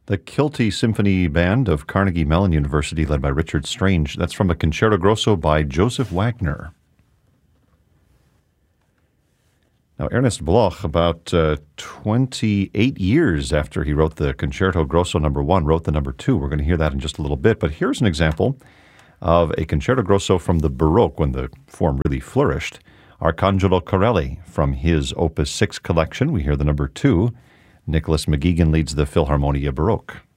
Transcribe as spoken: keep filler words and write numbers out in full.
The Kilty Symphony Band of Carnegie Mellon University, led by Richard Strange. That's from a Concerto Grosso by Joseph Wagner. Now, Ernest Bloch, about uh, twenty-eight years after he wrote the Concerto Grosso number one, wrote the number two. We're going to hear that in just a little bit. But here's an example of a Concerto Grosso from the Baroque, when the form really flourished. Arcangelo Corelli, from his Opus six collection. We hear the number two. Nicholas McGeegan leads the Philharmonia Baroque.